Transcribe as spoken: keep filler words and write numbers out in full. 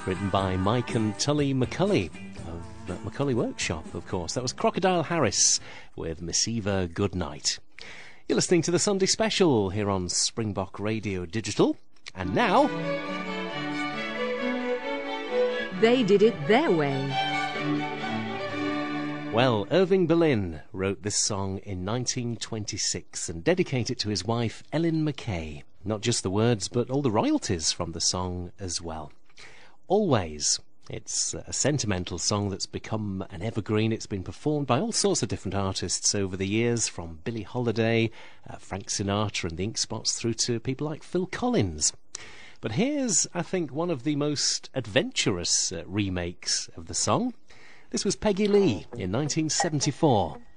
written by Mike and Tully McCulley of uh, McCulley Workshop, of course. That was Crocodile Harris with Miss Eva Goodnight. You're listening to the Sunday Special here on Springbok Radio Digital. And now... They did it their way. Well, Irving Berlin wrote this song in nineteen twenty-six and dedicated it to his wife, Ellen McKay. Not just the words, but all the royalties from the song as well. Always. It's a sentimental song that's become an evergreen. It's been performed by all sorts of different artists over the years, from Billie Holiday, uh, Frank Sinatra and the Ink Spots through to people like Phil Collins. But here's, I think, one of the most adventurous uh, remakes of the song. This was Peggy Lee in nineteen seventy-four.